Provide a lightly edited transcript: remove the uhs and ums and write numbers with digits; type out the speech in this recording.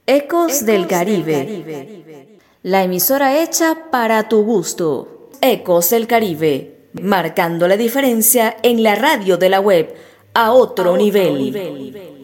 Ecos del Caribe, la emisora hecha para tu gusto. Ecos del Caribe, marcando la diferencia en la radio de la web a otro nivel.